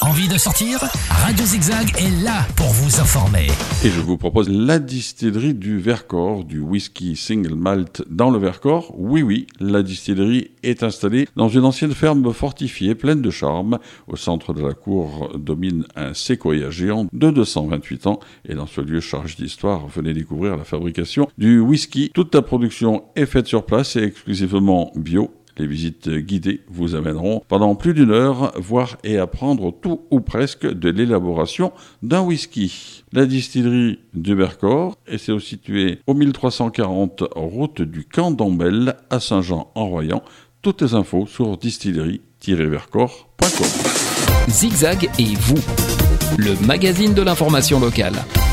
Envie de sortir ? Radio Zigzag est là pour vous informer. Et je vous propose la distillerie du Vercors, du whisky single malt dans le Vercors. Oui, la distillerie est installée dans une ancienne ferme fortifiée pleine de charme. Au centre de la cour domine un séquoia géant de 228 ans. Et dans ce lieu chargé d'histoire, venez découvrir la fabrication du whisky. Toute la production est faite sur place et exclusivement bio. Les visites guidées vous amèneront pendant plus d'une heure voir et apprendre tout ou presque de l'élaboration d'un whisky. La distillerie du Vercors est située au 1340 route du Camp d'Ambel à Saint-Jean-en-Royans. Toutes les infos sur distillerie-vercors.com. Zigzag et vous, le magazine de l'information locale.